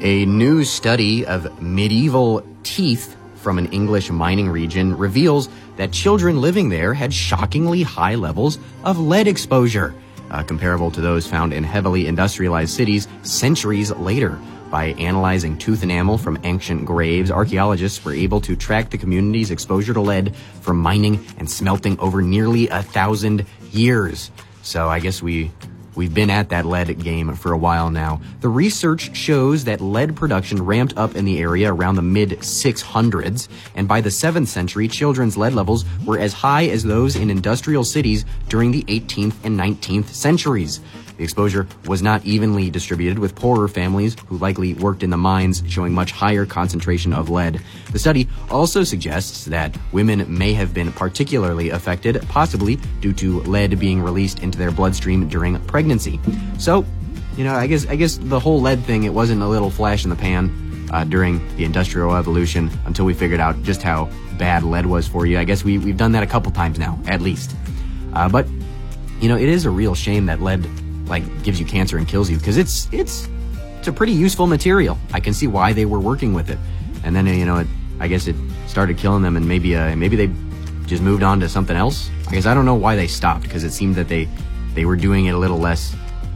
A new study of medieval teeth from an English mining region reveals that children living there had shockingly high levels of lead exposure, comparable to those found in heavily industrialized cities centuries later. By analyzing tooth enamel from ancient graves, archaeologists were able to track the community's exposure to lead from mining and smelting over nearly 1,000 years. So I guess we've been at that lead game for a while now. The research shows that lead production ramped up in the area around the mid-600s, and by the 7th century, children's lead levels were as high as those in industrial cities during the 18th and 19th centuries. The exposure was not evenly distributed, with poorer families who likely worked in the mines showing much higher concentration of lead. The study also suggests that women may have been particularly affected, possibly due to lead being released into their bloodstream during pregnancy. So, I guess the whole lead thing, it wasn't a little flash in the pan during the Industrial Revolution until we figured out just how bad lead was for you. I guess we've done that a couple times now, at least. But it is a real shame that lead gives you cancer and kills you, because it's a pretty useful material. I can see why they were working with it, and then I guess it started killing them, and maybe they just moved on to something else. I guess I don't know why they stopped, because it seemed that they were doing it a little less.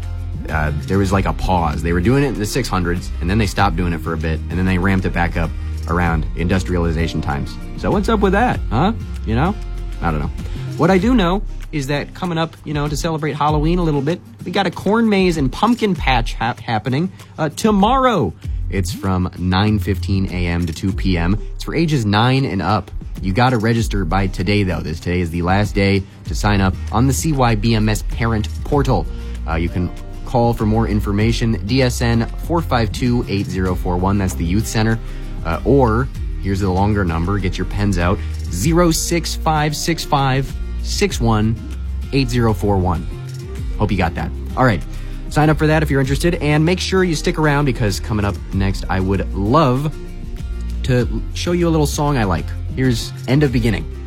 There was like a pause. They were doing it in the 600s, and then they stopped doing it for a bit, and then they ramped it back up around industrialization times. So what's up with that, huh? I don't know. What I do know is that coming up, to celebrate Halloween a little bit, we got a corn maze and pumpkin patch happening tomorrow. It's from 9:15 a.m. to 2 p.m. It's for ages 9 and up. You got to register by today, though. Today is the last day to sign up on the CYBMS parent portal. You can call for more information, DSN 452-8041. That's the youth center. Or, here's the longer number. Get your pens out. 06565618041. Hope you got that. All right. Sign up for that if you're interested, and make sure you stick around, because coming up next, I would love to show you a little song I like. Here's End of Beginning.